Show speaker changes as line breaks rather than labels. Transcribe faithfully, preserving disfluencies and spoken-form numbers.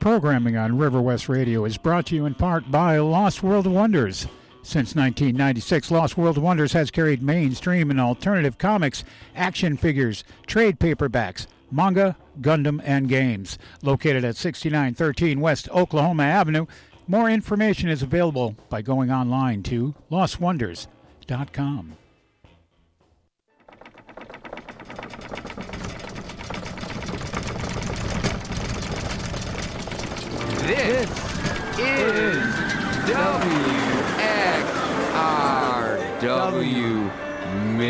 Programming on River West Radio is brought to you in part by Lost World Wonders. Since nineteen ninety-six, Lost World Wonders has carried mainstream and alternative comics, action figures, trade paperbacks, manga, Gundam, and games. Located at sixty-nine thirteen West Oklahoma Avenue, more information is available by going online to lost wonders dot com.
This is W X R W.